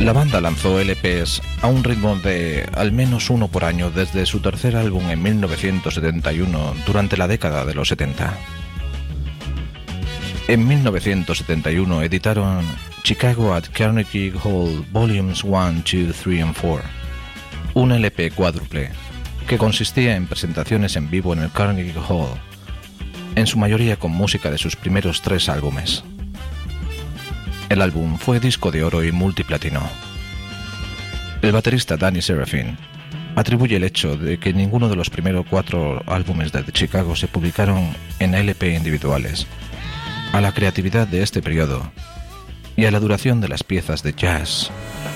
La banda lanzó LPs a un ritmo de al menos uno por año desde su tercer álbum en 1971 durante la década de los 70. En 1971 editaron Chicago at Carnegie Hall Volumes 1, 2, 3 and 4, un LP cuádruple que consistía en presentaciones en vivo en el Carnegie Hall, en su mayoría con música de sus primeros 3 álbumes. El álbum fue disco de oro y multiplatino. El baterista Danny Seraphine atribuye el hecho de que ninguno de los primeros 4 álbumes de Chicago se publicaron en LP individuales a la creatividad de este periodo y a la duración de las piezas de jazz